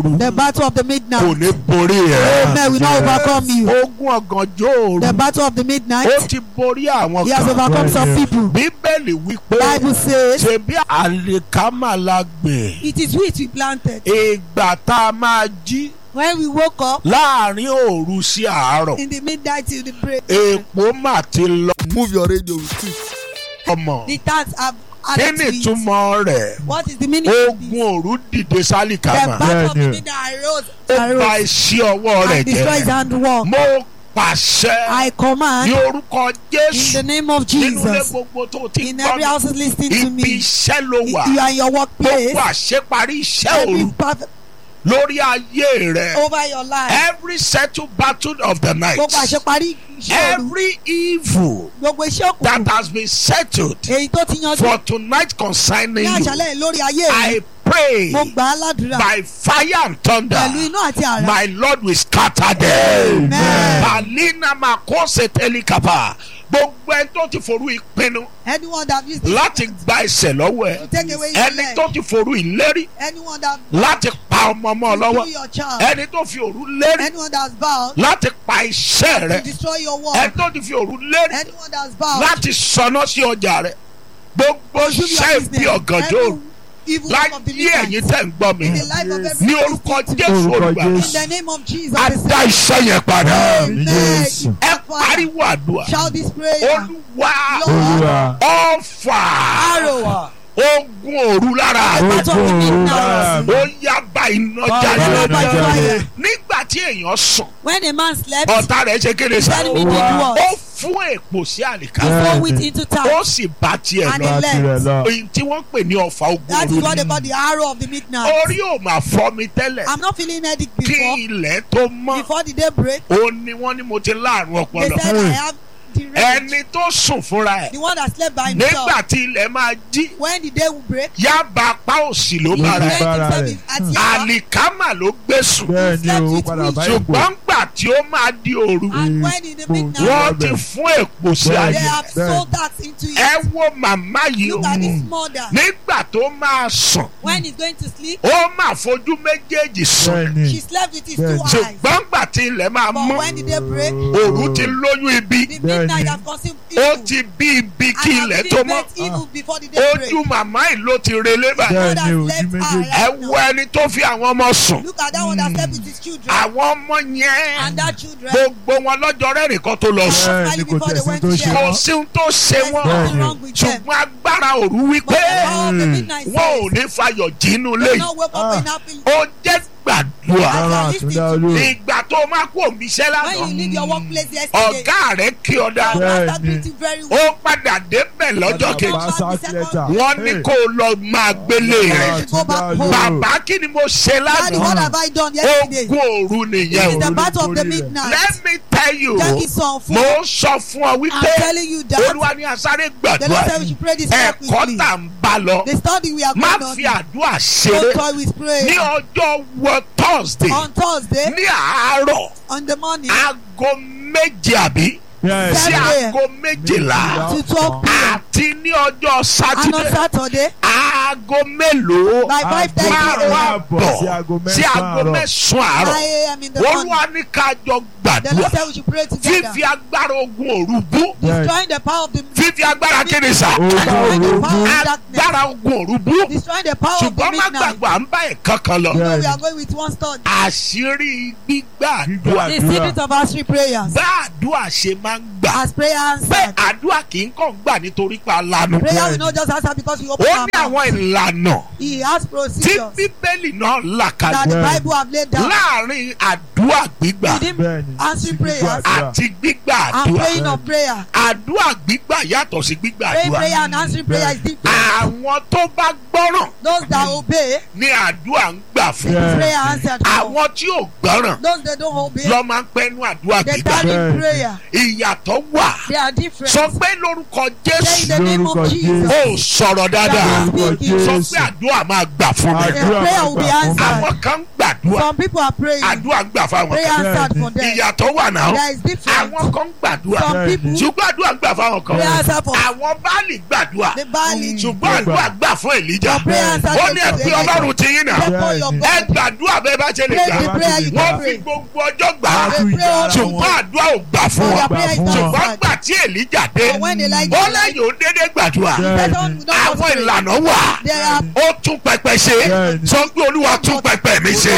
The battle of the midnight. kò ní borí ẹ. Amen. Will not overcome you. Ogun ọ̀gànjọ́ òru. The battle of the midnight. Ó ti borí àwọn He has kan. overcome some people. Bíbélì wípé Bible says, ṣebí àlìkámà la gbìn. it is wheat we planted. Ìgbà tá a máa jí When we woke up láàrin òru sí àárọ̀. in the midnight till the break, Èpò mà ti lọ. Move your radio with it. Ọmọ. the tax have Kí added ni to it. ìtumọ̀ rẹ̀? What is the meaning of this? Ogun òru dìde The sálìkámà. battle of the midnight arose, Ó bà arose iṣẹ́ ọwọ́ rẹ̀ and destroyed his jẹ́. handwork. Mo pàṣẹ I ní command orúkọ in Jésù. the name of Nínú ilé Jesus. gbogbo tó ti In gbọ́ every house is listening to ibi me. iṣẹ́ ló wà. You are in your workplace. Gbogbo àṣeparí iṣẹ́ Every òru perfect lórí ayé rẹ̀. over your life. Every settled battle of the night. Gbogbo àṣeparí iṣẹ́ òru. Every evil Gbogbo iṣẹ́ that òkùnkùn. has been settled Èyí tó ti yanjú for tonight concerning ní you. àṣálẹ́ lórí ayé rẹ̀. I pray Mo gbà á ládùúrà by fire and thunder. pẹ̀lú iná àti àrá. My Lord will scatter them. Amen. Balina makose telikapa. Gbogbo ẹni tó ti forú ìpinnu Anyone that used láti gba ẹsẹ̀ lọ́wọ́ ẹ. to take away your Ẹni leg. tó ti forú ìlérí Anyone that láti pa ọmọ ọmọ to lọ́wọ́. kill your child. Ẹni tó fi òru lérí Anyone that's vowed láti pa iṣẹ́ to rẹ. destroy your Ẹni work. tó ti fi òru lérí Anyone that's vowed láti sọná sí ọjà rẹ. Gbogbo to do iṣẹ́ your ibi business. ọ̀gànjọ́ òru. Every evil work of the Láyé ẹ̀yin midnight. tẹ̀ ń gbọ́ mi. In the life of every Ní orúkọ Jésù Orúkọ Olùgbàlà. Jésù. in the name of Jesus. A dá iṣẹ́ yẹn padà. Amen. Jésù. Ẹ pariwo àdúrà. Shout this prayer. Olúwa Olúwa. ọ̀fà Arrow. ogun òru lára mi. Battle of the midnight. Ó yá bá iná Follow by jáde. fire. Nígbà tí èèyàn sùn When a man slept, ọ̀tá rẹ̀ ṣe kéde his sá. enemy did Olúwa. what? Ó fún èpò sí àlìká. He Yeah. threw it into Ó town. sì bá tiẹ̀ And lọ. he left. Èyí tí wọ́n pè ní ọ̀fà ogun That is òru what they ni. call the arrow of the midnight. Orí ò máa fọ́ mi tẹ́lẹ̀. I'm not feeling headache Kí before. ilẹ̀ tó mọ́. Before the day break, Ó ní wọ́n ní mo ti láàrún they ọpọlọ. said I have the rage. Ẹni tó sùn fúnra ẹ̀. The one that slept by himself. Nígbà tí ilẹ̀ máa jí. When the day will break, Yaba apá òsì ló he bára went ẹ̀. Bára himself rẹ̀. at Yaba. Àlìkámà ló gbé sùn. Bẹ́ẹ̀ni o, ó padà bá ipò. Ṣùgbọ́n gbà tí ó máa di òru. And when in the midnight, Wọ́n ti fún èpò sí they ayé. have Bẹ́ẹ̀ni. sold that into Ẹ it. wo màmá yìí o. Look at this mother. Nígbà tó máa sùn, When he's going to sleep, ó máa fojú méjèèjì sùn. Bẹ́ẹ̀ni. she slept with his two Bẹ́ẹ̀ni. eyes. Ṣùgbọ́n gbà tí ilẹ̀ máa But when mọ́, the day break, òru ti lóyún ibi. the midnight Bẹ́ẹ̀ni. has consumed Ó evil. ti bí ibi kí And ilẹ̀ has tó been mọ́. met evil before the day break. Ojú màmá yìí ló ti relé báyìí. Bẹ́ẹ̀ni God has o, left ojú her méjèèjì. Ẹ right wo now. ẹni tó fi àwọn ọmọ sùn. Look at that one that slept with his children. Àwọn ọmọ yẹn. And that children. Gbogbo wọn lọ́jọ́ rẹ́rìn kan tó lọ sùn. Bẹ́ẹ̀ni kò Before they tẹ̀sí went tó to ṣe share. Kò wọ́n. sí ohun tó ṣe There's wọ́n. nothing wrong with them. Ṣùgbọ́n agbára òru But wípé the power of the midnight wọn ò says, ní fayọ̀ jínú do léyìí. not wake up in happy. Ó jẹ́ gbàdúrà. Rárá, Àtúndá Olú. Ìgbà tó máa kú òmí iṣẹ́ When you lánàá. leave your workplace yesterday, Ọ̀gá rẹ̀ kí ọ dá. your master Bẹ́ẹ̀ni. treat you very well. Ó padà débẹ̀ lọ́jọ́ kejì. Bàbá sákìlẹ̀tà. Wọ́n ní kó o lọ máa gbélé rẹ̀. Hey. Go back home. Bàbá kí ni mo ṣe Daddy, what lánàá? have I done yesterday? Ogun òru It nìyẹn is o. the battle of the Orí rẹ̀. midnight. Let me tell you. Jẹ́ kí sọ fún. Mo ń sọ fún ọ I'm wípé telling you that Olúwa ní asáré the Lord gbàdúrà. said we should pray this prayer Ẹ̀kọ́ quickly. tà ń bá lọ. The study we are Má going on. fi àdúrà Don't ṣeré. toy with Ní prayer. ọjọ́ wọ Thursday On Thursday, ní àárọ̀ on the morning, aago méje àbí Yes. sí Saturday. aago méjìlá to 12 p.m. àti ní ọjọ́ And on Sátidé Saturday, aago mélòó by 5:30 márùn a.m. àbọ̀ sí aago sí aago mẹ́sàn-án àárọ̀. 9 àárọ̀ 9 a.m. in the morning. Olúwa ní ká jọ The Lord gbàdúrà said we should pray together. fífi agbára ogun òru bú Destroying the power of the fífi agbára kéde sà destroying the power of darkness. agbára ogun òru bú Destroying the power of the ṣùgbọ́n má midnight. gbàgbọ́ à ń bá ẹ̀kan kan lọ You know we are going with one study. àṣírí gbígbàdúrà The secret of answering prayers. bá àdúrà ṣe máa ń gbà As prayer pé answered. àdúrà kì í kàn gbà nítorí pé a lanu Prayer will not just answer because we open ó our ní àwọn mouth. ìlànà He has tí procedures bíbélì náà là that kalẹ̀ the Yeah. Bible have laid down. láàrin àdúrà gbígbà Within Bẹ́ẹ̀ni. answering prayers àti gbígbà and àdúrà praying of prayer. àdúrà gbígbà yàtọ̀ sí gbígbà Praying àdúrà prayer and answering prayer is different. àwọn tó bá gbọ́ràn Those that obey, ní àdúrà ń gbà fún Yeah. prayer answered for. àwọn tí ò gbọ́ràn Those that don't obey, lọ máa ń pẹ́nu àdúrà they gbígbà turn in Yeah. prayer. ìyàtọ̀ wà They are different. sọ pé lórúkọ Say in Jésù the name of Lórúkọ Jesus. ó sọ̀rọ̀ dáadáa Lórúkọ sọ Jésù. pé àdúrà máa gbà fún mi Prayer will be answered. àwọn kan ń gbàdúrà Some people are praying. àdúrà ń gbà fáwọn Prayer kan answered for them. ìyàtọ̀ ìyàtọ̀ wà náà There is difference. àwọn kan gbàdúrà Some people, ṣùgbọ́n àdúrà gbà fáwọn kan prayer answer for àwọn báàlì gbàdúrà the Bali. ṣùgbọ́n àdúrà gbà fún Èlíjà Prayer answer ó ní ẹ pé Ọlọ́run ti yín náà Therefore, your ẹ God. gbàdúrà bẹ́ẹ̀ bá ṣe lè Pray gbà the prayer you wọ́n can fi pray. gbogbo ọjọ́ gbà á They pray all ṣùgbọ́n àdúrà ò gbà fún For wọn their prayer is not ṣùgbọ́n answered. gbà tí Èlíjà dé But when Elijah ó lẹ́yìn ó dédé gbàdúrà àwọn ìlànà wà There are ó tún pẹpẹ ṣe sọ pé Olúwa tún pẹpẹ mi ṣe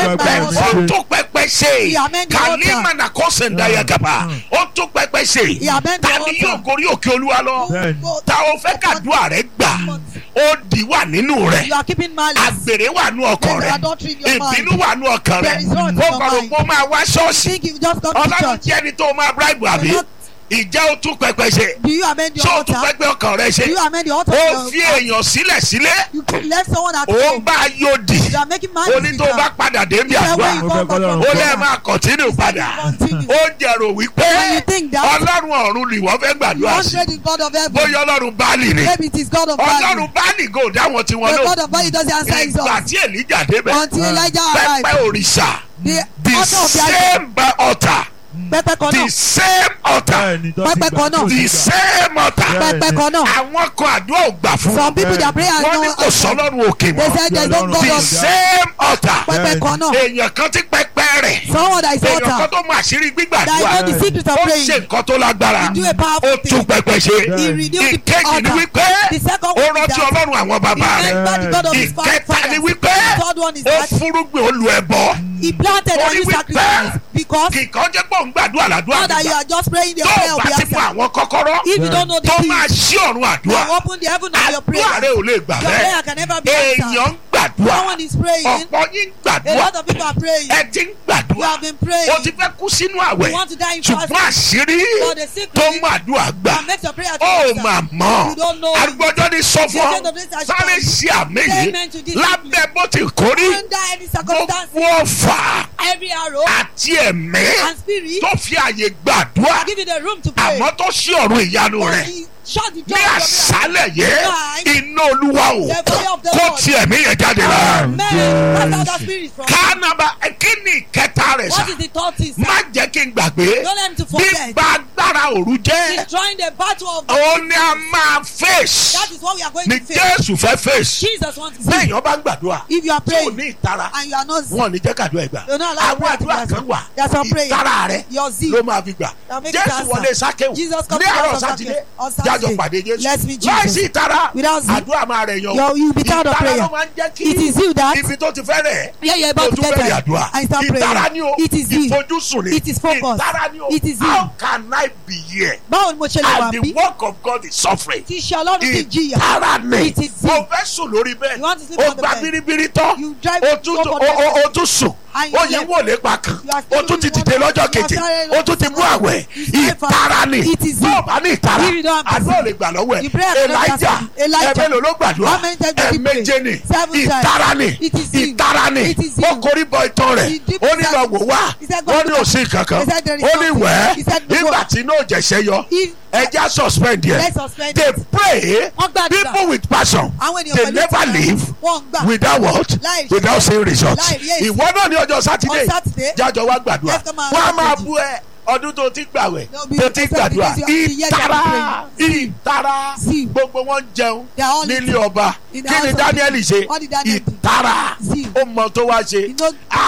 ó tún pẹpẹ ṣe kàlímànà kọ́sẹ̀ndáyà gàba ó tún pẹpẹ ṣe ta ni yóò gorí òkè Olúwa lọ ta ó fẹ́ kàdúrà rẹ gbà ó di wà nínú rẹ you are keeping malice. àgbèrè wà nú ọkàn There rẹ is adultery in your mind. ìbínú wà nú ọkàn rẹ There is wrong in ó your kọ̀rọ̀ mind. pé ó máa wá ṣọ́ọ̀ṣì Think you just come to Ọlọ́run church. jẹ́ ẹni tó máa bribe àbí You're not- ìjẹ́ ó tún pẹpẹ ṣe Do you amend your ṣé ó tún altar? pẹpẹ ọkàn rẹ ṣe Do you amend your altar? ó fi èèyàn sílẹ̀ sílẹ̀ You left someone at ó home. bá yóòdì You are making ó malice. ní tó bá padà dé bí àdúrà When you come back from ó lè prayer, máa kọ̀tínú padà continue. ó jẹ̀rò wípé When you think that- Ọlọ́run ọ̀run ni wọ́n fẹ́ You gbàdúrà sí hundred is God of heaven. bóyá Ọlọ́run Báálì ni Maybe it is God of Bali. Ọlọ́run Báálì gò dáwọn tí wọ́n The lò God of Bali doesn't answer his ìgbà own. tí Èlíjà débẹ̀ Until Elijah pẹpẹ arrived. òrìṣà The the altar of the idol. same altar Pẹpẹ kan the náà. same altar Pẹpẹ kan náà. the same altar Pẹpẹ kan náà. àwọn kan àdúrà ò gbà fún Some people their prayer is wọ́n ní not kò answered. sọ́lọ́run òkè They mọ́ said there is no God the of same altar pẹpẹ kan náà. èèyàn kan tí pẹpẹ rẹ̀ Someone that is èèyàn kan altar. tó mọ àṣírí That gbígbàdúrà is not the secret of ó praying. ṣe nǹkan tó lágbára He do a ó powerful tún thing. pẹpẹ ṣe He renewed the ìkejì ni altar. wípé The second ó one is rántí that Ọlọ́run àwọn bàbá he rẹ̀ remembered the God of his ìkẹta ni fathers. wípé The third one is ó that fúrúgbìn olú ẹbọ he planted and Only he with sacrificed. Because kìkan jẹ́ pé òun gbàdúrà ládùúgbà now that you are just praying, the tó prayer o will bá be ti mú answered. àwọn kọ́kọ́rọ́ If you don't know the tó key, máa ṣí ọ̀run àdúrà now open the heaven of your prayer. àdúrà rẹ ò lè gbà Your bẹ́ẹ̀ prayer can never be answered. èèyàn ń gbàdúrà Someone is praying. ọ̀pọ̀ yín ń A gbàdúrà lot of people are praying. ẹ ti ń You gbàdúrà have been praying. o ti fẹ́ kú sínú You àwẹ̀ want to die in ṣùgbọ́n fasting. àṣírí But the secret tó mú àdúrà gbà that makes your prayer to ó answer. mà mọ̀ You don't know. arúgbọ́jọ́ ní sọ fún The end of this has sáré come. ṣe àmì yìí Amen to this lábẹ́ bó ti kórí Under any circumstance, gbogbo ọ̀fà every arrow àti ẹ̀mí and spirit tó fi àyè gbàdúrà give you the room to pray. àmọ́ tó ṣí ọ̀run ìyanu But rẹ̀ he shut the ní door of your àṣálẹ̀ yẹ Tonight, iná Olúwa o the fire of the kó Lord. tiẹ̀ mí yẹn jáde lára. Amen. That's how that spirit is from. kánaba kí ni ìkẹta rẹ̀ sà What is the third thing, sir? má jẹ́ kí n gbàgbé Don't let him to forget. gbígba agbára òru jẹ́ Destroying the battle of the òun ni a máa fèsì That is what we are going ni to face. Jésù fẹ́ fèsì Jesus wants to bẹ́ẹ̀ see. yẹn bá ń gbàdúrà If you are tí ò praying ní ìtara and you are not wọn ò ní jẹ́ kàdúrà ẹ̀gbà You're not allowed àwọn to àdúrà pray. kan wà There's some prayer. ìtara rẹ̀ Your zeal ló máa fi gbà that make it Jésù answer. wọlé sákéwù Jesus come ní to àárọ̀ us on sátidé Saturday. jájọ pàdé Jésù Let's meet láìsí Jesus. ìtara Without zeal, àdúrà máa rẹ̀ yan you'll be tired of ìtara prayer. ló máa ń jẹ́ kí It is you that ibi tó ti fẹ́ rẹ̀ yeah, you're tó about to tún get bẹ̀rẹ̀ there àdúrà and start ìtara ni praying. o It is zeal. ìfojúsùn ni It is focus. ìtara ni o It is zeal. how can I be here Báwo ni mo ṣe lè wà and the bí? work of God is suffering Tí iṣẹ́ Ọlọ́run ti jìyà. ìtara ni It is mo zeal. fẹ́ sùn lórí bẹ́ẹ̀ You want to sleep o on the gba bed. biribiri tán You drive o tún go for the o tún sùn And you o yẹ left. wò lépa kan You are o tún ti still dìde lọ́jọ́ you are kejì still o tún ti mú àwẹ̀ You still ìtara ni It is tó o zeal. bá ní ìtara If you don't have àdúrà zeal, lè gbà lọ́wọ́ you pray ẹ̀ and don't Elijah answer. Elijah. ẹ̀mẹ́lò ló gbàdúrà How many times did he pray? ẹ̀mẹ́jẹ ni 7 times. ìtara ni It is zeal. ìtara ni It is ó zeal. korí bọ ìtàn rẹ̀ He did ó ní lọ that. wò wá He said, go ó to ní òsì kankan He said, there is ó ní nothing. wẹ́ẹ́ He said, go. nígbà tí inú òjẹ̀ṣẹ̀ yọ If ẹja suspend yẹ let's suspend they it. pray Wọ́n gbàdúrà. people with passion Àwọn ènìyàn they pẹ̀lú never ìtara. leave Wọ́n gbà. without what Láì ṣe- without seeing results láì rí èsì. ìwọ náà ní ọjọ́ sátidé On Saturday, jájọ wá gbàdúrà let's come and wọ́n á have máa a bú ẹ ọdún tó ti gbàwẹ̀ They'll be tó ti upset gbàdúrà because you have to hear ìtara them ìtara Zeal. gbogbo wọn jẹun They are all nílé eating. ọba In the kí ni house of Daniel the ṣe What did Daniel do? ìtara Zeal. ó mọ tó wá ṣe You know,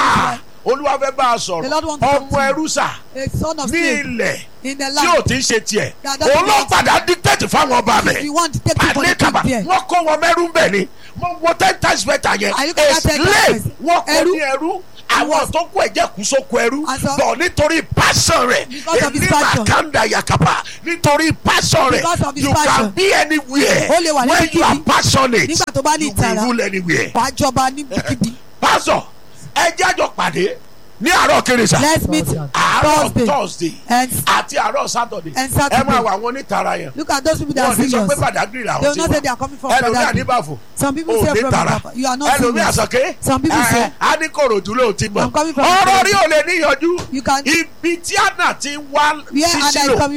Olúwa fẹ́ bá a The sọ̀rọ̀ Lord wants to ọmọ talk to ẹrú sà a son of ní slave ilẹ̀ in the tí ò land. ti ń ṣe tiẹ̀ That doesn't òun ló belong to padà dictate fáwọn ọba If rẹ̀ you want to take people to àlékàbà keep there. wọ́n kó wọn mẹ́rú bẹ̀ ni mo wo 10 times better yẹn Are you gonna a take slave that? wọ́n kó Ẹrú? ní ẹrú àwọn tó kó ẹ̀jẹ̀ kú sóko ẹrú And so- bọ̀ nítorí passion rẹ̀ Because of his èmi passion. màkàndà yakapa nítorí passion rẹ̀ Because of his you can passion. be anywhere Ó lè wà when you are níbikíbi. passionate Nígbà tó bá ní you will ìtara. rule anywhere. Wàá jọba níbikíbi. pastor ẹ jájọ pàdé ní àárọ̀ kérésà Let's meet àárọ̀ Thursday Thursday and àti àárọ̀ Saturday And Saturday. ẹ máa wà wọn onítara yẹn look at those people that wọn are ní sọ serious. pé Badagry They làwọn will ti not say they wà are coming from ẹlòmí Badagry. àníbàfò Some people ò say ní from tara Papa. You are not ẹlòmí serious. àsọké Some people say á ní Kòròdú ló ti mọ̀ I'm coming from ọ̀rọ̀ Ìkòròdú. rí ò lè níyanjú you can ibi tí àná ti ń wá where sí Ada is sílò coming to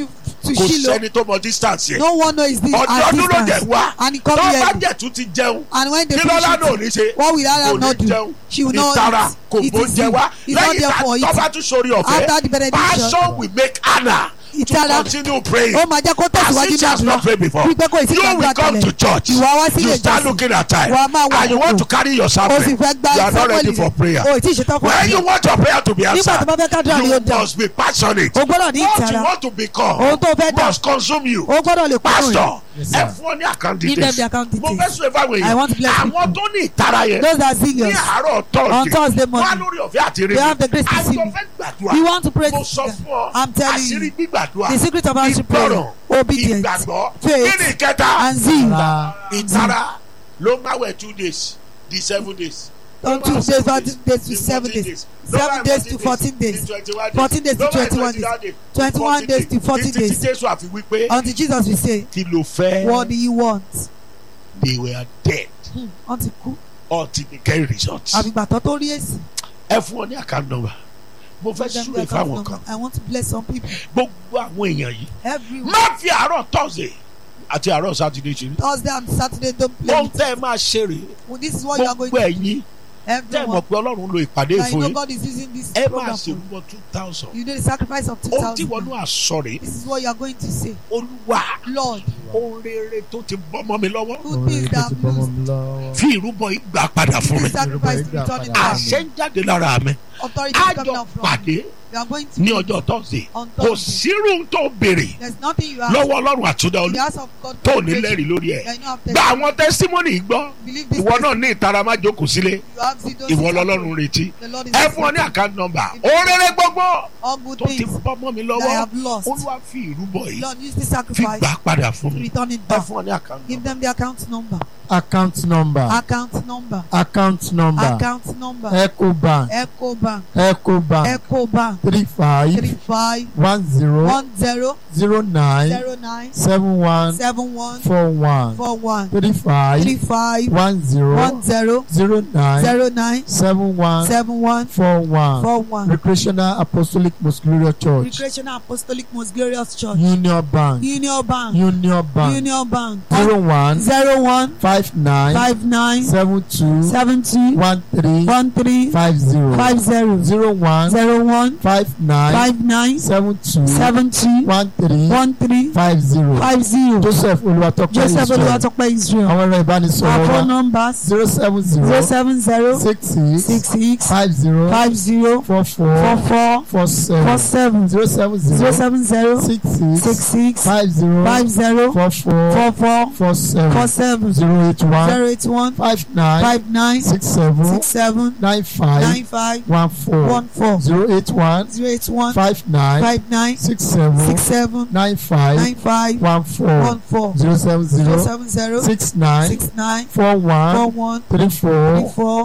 to kò Shiloh. sẹ́ni tó mọ distance yẹn. No one knows this ọdún ló dẹ̀ wá. and he tó come bá here. jẹ̀ tún ti jẹun. And when they kí finish lọ́lá náà ò it, ní ṣe. what will kò Allah ní not do? jẹun. She will not ìtara kò eat bó it. jẹ wá. He's not lẹ́yìn there tá for tó bá eating. tún sórí After the ọ̀fẹ́. benediction, passion will make Anna to ìtara continue praying. ó máa jẹ́ kó as tẹ̀síwájú she ní has not àdúrà. prayed before. Wípé kò sí you will gbàdúrà come to tẹ́lẹ̀. church. Ìwà wá sílé you start ìjọsìn. looking at time. Wà á máa wà and you àkókò. want to carry your O sì suffering. fẹ́ gba you are not ready sáfẹ́lì for prayer. rẹ̀. O ì tí ì ṣetán fún when you àdúrà. want your prayer to be Nígbà tó answered. bá fẹ́ kádùrà ni ó you dà. must be passionate. O gbọ́dọ̀ ní what you ìtara. want to become Ohun tó fẹ́ dà. must consume you. O gbọ́dọ̀ lè kúrò pastor Yes, ẹ sir. fún ọ ní account Give them details. the account mo fẹ́ details. sọ ìfáwọ̀ I want to bless èèyàn. àwọn people. tó ní ìtara yẹn. Those that are ní serious. àárọ̀ On Thursday. Thursday wọ́n á morning. lórí ọ̀fẹ́ àti rí They have the grace to see àjọ me. fẹ́ gbàdúrà. We want to pray mo sọ together. fún ọ I'm telling àṣírí you. gbígbàdúrà. The secret of answering prayer. ìgbọràn. Obedience. ìgbàgbọ́. Faith. kí ni ìkẹta. And zeal. ìtara ló máa wẹ̀ 2 days di 7 days. On 2 days, 14 days to 7 days. 7 days to 14 days. 14 days to 21 days. 21 days to 40 days. títí Jésù àfi wípé. Until Jesus will say, kí ló fẹ́. what do you want? they were dead Until kú. until they get results. Àbígbà tó tó rí èsì. ẹ fún ọ ní account number. mo fẹ́ Give them súre the account fáwọn number. kan. I want to bless some people. gbogbo àwọn èèyàn yìí. Everyone. má fi àárọ̀ Thursday àti àárọ̀ Saturday ṣe. Thursday and Saturday don't play. ohun with tẹ́ ẹ máa ṣe rèé. Well, this is what you are going gbogbo to ẹ̀yin tẹ́ ẹ mọ̀ everyone. pé Ọlọ́run lo ìpàdé Now you fún know yín. God is using this ẹ máa program ṣe for wọ 2,000. you do the sacrifice of ohun tí 2,000. wọn náà sọ rèé. This is what you are going to say. Olúwa Lord, ohun rere tó ti bọ́ mọ́ mi lọ́wọ́. good things that I've lost. fi ìrúbọ ìgbà padà fún mi. This sacrifice to return it back. àṣẹ ń jáde lára mi. Authority is coming àjọ out from pàdé you. We are going to ní meet ọjọ́ Thursday. on kò Thursday. sírú tó béèrè There's nothing you have. lọ́wọ́ Ọlọ́run àtúndà In the olú house of God. tó ní lẹ́rìí lórí ẹ̀. That you have gba testimony. àwọn testimony gbọ́. Believe this. ìwọ náà ní ìtara má jókòó sílé. You have zero. ìwọ lọ́lọ́run retí. The Lord is ẹ fún ọ ní account number. orere gbogbo all good tó ti things bọ́ mọ́ mi that I lọ́wọ́. have lost. Olúwa fi ìrúbọ yìí Lord, use this fi sacrifice gbà padà fún to mi. return it ẹ back. fún ọ ní account Give number. them the account number. Account number. Account number. Account number. Account number. Ecobank. Ecobank. Ecobank. Ecobank. 35 35 10 09 09 71 71 41 41 35 35 10 10 09 09 71 71 41 41. Recreational Apostolic Most Glorious Church. Recreational Apostolic Most Glorious Church. Union Bank. Union Bank. Union Bank. Union Bank. 01 01 59 59 72 72 13 13 50 50 01 01 59 59 72 70 13 13 50. 50. Joseph Olúwatópẹ́ Joseph Israel. Olúwatópẹ́ Israel. Àwọn ẹ̀rọ ìbánisọ̀rọ̀ Our wa phone numbers 070 070 66 66 50 50 44 44 47 47 070 070 66 66 50 50 44 44 47 47 081 081 59 59 67 67 95 95 14 14 081 081 59 59 67 67 95 95 14 14 070 070 69 69 41 41 34 34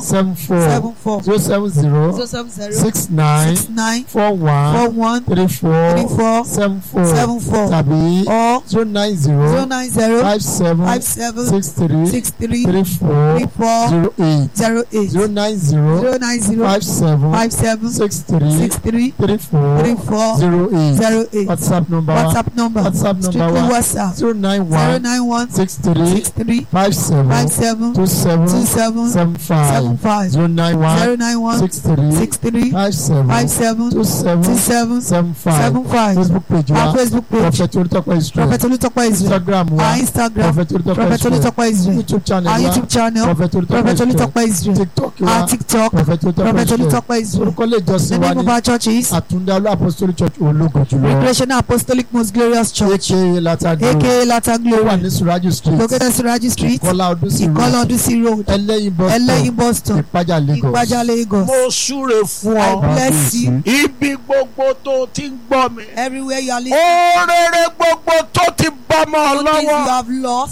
74 74 070 070 69 69 41 41 34 34 74 74 tàbí or 090 090 57 57 63 63 34 34 08 08 090 090 57 57 63 63 34 34 08 08 WhatsApp number WhatsApp number WhatsApp number strictly wa WhatsApp 091 091 63 63 57 57 27 27 75 75 091 091 63 63 57 57 27 27 75 75 Facebook page wa our Facebook page Prophet Olútópẹ́ Israel Prophet Olútópẹ́ Israel Instagram wa our Instagram Prophet Olútópẹ́ Prophet Israel Olútópẹ́ Israel YouTube channel our wa YouTube channel Prophet Prophet Olútópẹ́ Israel Olútópẹ́ Israel TikTok our wa TikTok Prophet Olútópẹ́ Prophet Israel Olútópẹ́ Israel. orúkọ ilé The ìjọsìn wa name of ní our church is Àtúndá Apostolic Church Ológo jùlọ Recreational Apostolic Most Glorious Church aka Latagbo aka Latter ó wà Glory ní Suraju Street located Suraji Street Ìkọlá Ọdúnsì Ìkọlà Road Ọdúnsì Road Ẹlẹ́yin Ẹlẹ́yin bus bus stop stop Ìpájà Lagos. Ìpájà Lagos. mo súre fún I ọ. bless you ibi gbogbo tó ti ń gbọ́ mi. everywhere you are listening. orere gbogbo tó ti bọ́ mọ́ ọ Good things you lọ́wọ́. have lost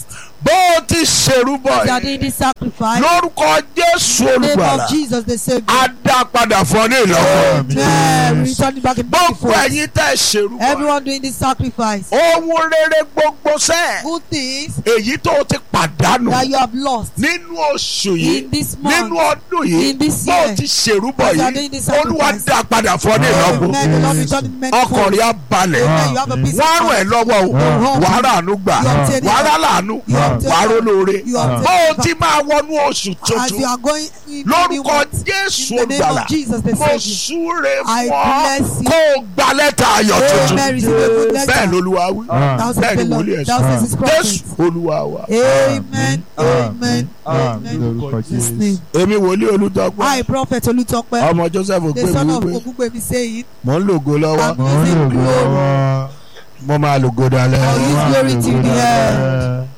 bó o ti ṣèrúbọ They are doing this sacrifice. lórúkọ Jésù In the name olùgbàlà of Jesus, the Savior. á dá padà fún ọ ní ìlọ́po. Amen. Returning back in gbogbo beautiful. ẹ̀yin tẹ́ ṣèrúbọ Everyone doing this sacrifice. ohun rere gbogbo sẹ́ẹ̀ Good things èyí tó o ti pàdánù that you have lost nínú oṣù yìí in this month. nínú ọdún yìí in this bó o year. ti ṣèrúbọ As you are yìí doing this Olúwa sacrifice. dá padà fún ọ ní ìlọ́po. Amen. The Lord return in many ọkàn folds. rẹ̀ á balẹ̀ Amen. You have a peace of wọ́n á ràn ẹ́ mind. lọ́wọ́ o Amen. wàá ràánú gbà You obtain it. wàá rà láàánú You obtain wàá it. rólóore You obtain bó o it. ti máa wọnú oṣù As tuntun you are going in lórúkọ Jésù in the name olùgbàlà of Jesus, the mo Savior. súre I fún ọ bless you. kó o gba lẹ́tà ayọ̀ tuntun Amen. Receive a good bẹ́ẹ̀ letter. lolúwa wí Thou says bẹ́ẹ̀ the ni Lord. wòlíì ẹ̀ Thou says his sọ prophet. Jésù olúwa wa. Amen. Amen. Amen. Lórúkọ His Jésù. name. èmi wòlíì Olùtọ́pẹ́ I, Prophet Olutope, ọmọ Joseph the son of ògbémi wípé Ogungbemi, saying, mò ń lògo lọ́wọ́ Mo ń lògo lọ́wọ́. mo máa lògo dalẹ́. I'll use glory till the end.